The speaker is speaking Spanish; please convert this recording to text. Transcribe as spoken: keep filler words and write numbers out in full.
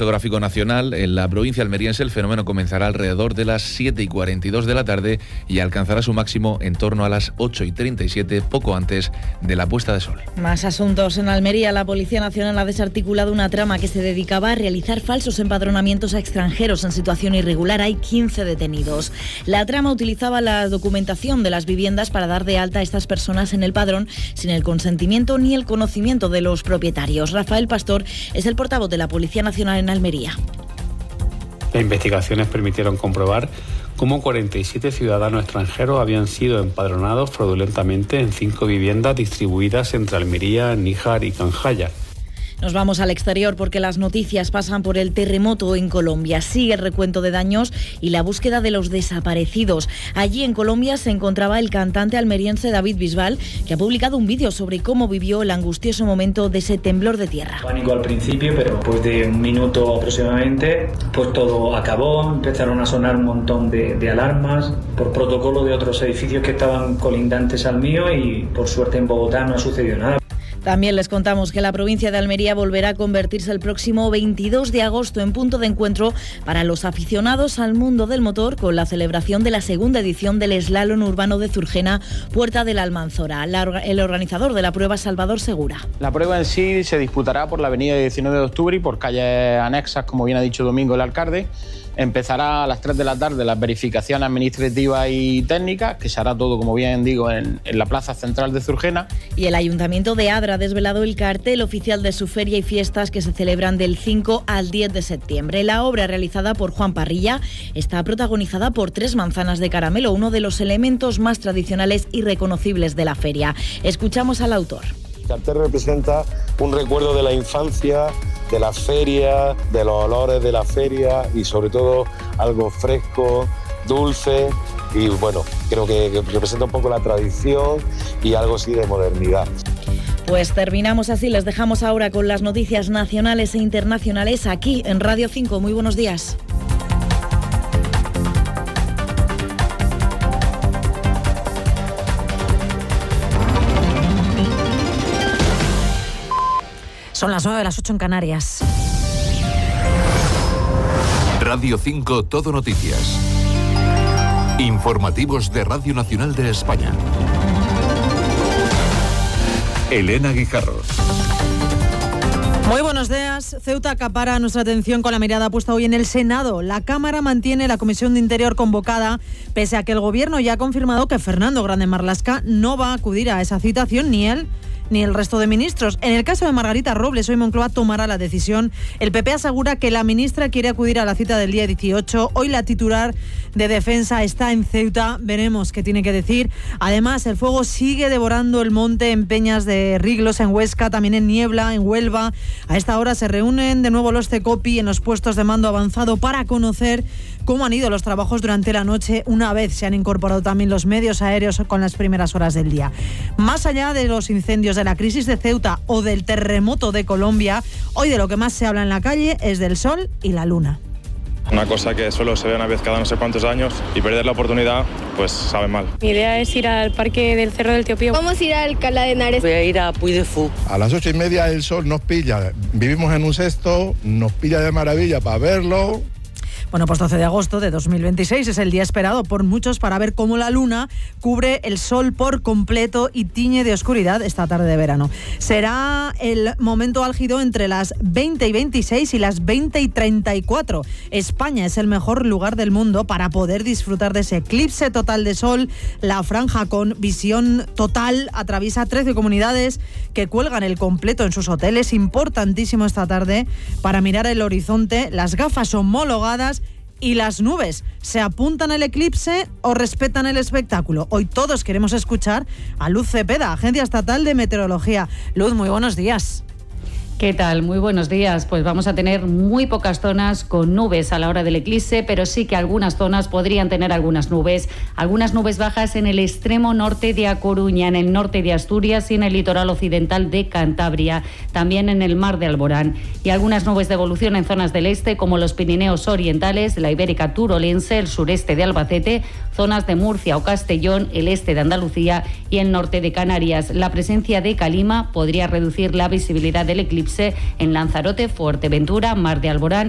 geográfico nacional. En la provincia almeriense el fenómeno comenzará alrededor de las siete y cuarenta y dos de la tarde y alcanzará su máximo en torno a las ocho y treinta y siete, poco antes de la puesta de sol. Más asuntos. En Almería, la Policía Nacional ha desarticulado una trama que se dedicaba a realizar falsos empadronamientos a extranjeros en situación irregular. Hay quince detenidos. La trama utilizaba la documentación de las viviendas para dar de alta a estas personas en el padrón sin el consentimiento ni el conocimiento de los propietarios. Rafael Pastor es el portavoz de la Policía Nacional en Almería. Las investigaciones permitieron comprobar cómo cuarenta y siete ciudadanos extranjeros habían sido empadronados fraudulentamente en cinco viviendas distribuidas entre Almería, Níjar y Canjaya. Nos vamos al exterior porque las noticias pasan por el terremoto en Colombia. Sigue el recuento de daños y la búsqueda de los desaparecidos. Allí en Colombia se encontraba el cantante almeriense David Bisbal, que ha publicado un vídeo sobre cómo vivió el angustioso momento de ese temblor de tierra. Pánico al principio, pero después de un minuto aproximadamente, pues todo acabó. Empezaron a sonar un montón de, de alarmas por protocolo de otros edificios que estaban colindantes al mío y por suerte en Bogotá no ha sucedido nada. También les contamos que la provincia de Almería volverá a convertirse el próximo veintidós de agosto en punto de encuentro para los aficionados al mundo del motor con la celebración de la segunda edición del Slalom Urbano de Zurgena, Puerta de la Almanzora. La, el organizador de la prueba, Salvador Segura. La prueba en sí se disputará por la avenida diecinueve de octubre y por calles anexas, como bien ha dicho Domingo el alcalde. Empezará a las tres de la tarde las verificaciones administrativas y técnicas, que se hará todo, como bien digo, en, en la plaza central de Zurgena. Y el Ayuntamiento de Adra ha desvelado el cartel oficial de su feria y fiestas que se celebran del cinco al diez de septiembre. La obra, realizada por Juan Parrilla, está protagonizada por tres manzanas de caramelo, uno de los elementos más tradicionales y reconocibles de la feria. Escuchamos al autor. El cartel representa un recuerdo de la infancia, de la feria, de los olores de la feria y sobre todo algo fresco, dulce y bueno, creo que representa un poco la tradición y algo así de modernidad. Pues terminamos así, les dejamos ahora con las noticias nacionales e internacionales aquí en Radio cinco. Muy buenos días. Son las nueve, las ocho en Canarias. Radio cinco, Todo Noticias. Informativos de Radio Nacional de España. Elena Guijarro. Muy buenos días. Ceuta acapara nuestra atención con la mirada puesta hoy en el Senado. La Cámara mantiene la Comisión de Interior convocada, pese a que el Gobierno ya ha confirmado que Fernando Grande Marlaska no va a acudir a esa citación, ni él ni el resto de ministros. En el caso de Margarita Robles, hoy Moncloa tomará la decisión. El P P asegura que la ministra quiere acudir a la cita del día dieciocho. Hoy la titular de Defensa está en Ceuta. Veremos qué tiene que decir. Además, el fuego sigue devorando el monte en Peñas de Riglos, en Huesca, también en Niebla, en Huelva. A esta hora se reúnen de nuevo los CECOPI en los puestos de mando avanzado para conocer cómo han ido los trabajos durante la noche, una vez se han incorporado también los medios aéreos con las primeras horas del día. Más allá de los incendios, de la crisis de Ceuta o del terremoto de Colombia, hoy de lo que más se habla en la calle es del sol y la luna. Una cosa que solo se ve una vez cada no sé cuántos años y perder la oportunidad, pues sabe mal. Mi idea es ir al parque del Cerro del Tío Pío. Vamos a ir a Alcalá de Henares. Voy a ir a Puy de Fú. A las ocho y media el sol nos pilla. Vivimos en un cesto, nos pilla de maravilla para verlo. Bueno, pues doce de agosto de dos mil veintiséis es el día esperado por muchos para ver cómo la luna cubre el sol por completo y tiñe de oscuridad esta tarde de verano. Será el momento álgido entre las veinte y veintiséis y las veinte y treinta y cuatro. España es el mejor lugar del mundo para poder disfrutar de ese eclipse total de sol. La franja con visión total atraviesa trece comunidades que cuelgan el completo en sus hoteles. Importantísimo esta tarde para mirar el horizonte. Las gafas homologadas. ¿Y las nubes se apuntan al eclipse o respetan el espectáculo? Hoy todos queremos escuchar a Luz Cepeda, Agencia Estatal de Meteorología. Luz, muy buenos días. ¿Qué tal? Muy buenos días. Pues vamos a tener muy pocas zonas con nubes a la hora del eclipse, pero sí que algunas zonas podrían tener algunas nubes. Algunas nubes bajas en el extremo norte de A Coruña, en el norte de Asturias y en el litoral occidental de Cantabria, también en el mar de Alborán. Y algunas nubes de evolución en zonas del este, como los Pirineos orientales, la Ibérica turolense, el sureste de Albacete, zonas de Murcia o Castellón, el este de Andalucía y el norte de Canarias. La presencia de calima podría reducir la visibilidad del eclipse en Lanzarote, Fuerteventura, Mar de Alborán